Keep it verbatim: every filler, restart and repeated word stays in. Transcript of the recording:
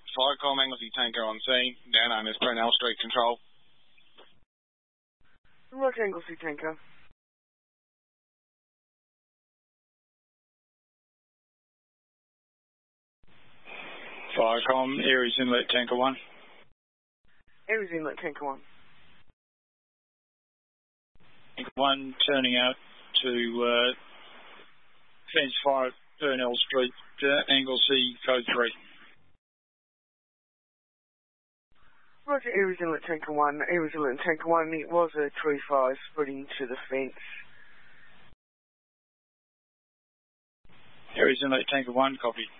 Firecom, Anglesey Tanker on scene, now known as Brunel Street Control. Roger, Anglesey Tanker. Firecom, Aries Inlet Tanker one. Aries Inlet Tanker one. Tanker one turning out to uh, fence fire at Burnell Street, uh, Anglesey, code three. Roger, Aries Inlet Tanker one. Aries Inlet Tanker one, it was a tree fire spreading to the fence. Aries Inlet Tanker one, copy.